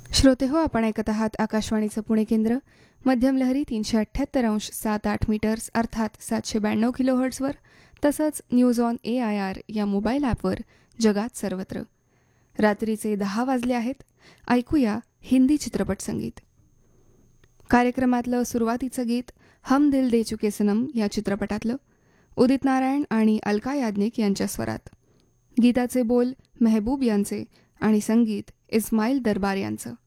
श्रोतेहो, आपण ऐकत आहात आकाशवाणीचं पुणे केंद्र. मध्यम लहरी 378.78 मीटर्स अर्थात 792 किलोहर्ट्झवर, तसंच न्यूज ऑन AIR या मोबाईल ॲपवर जगात सर्वत्र. रात्रीचे 10 वाजले आहेत. ऐकूया हिंदी चित्रपट संगीत. कार्यक्रमातलं सुरुवातीचं गीत हम दिल दे चुके सनम या चित्रपटातलं, उदित नारायण आणि अलका याज्ञिक यांच्या स्वरात. गीताचे बोल मेहबूब यांचे आणि संगीत इस्माईल दरबार यांचं.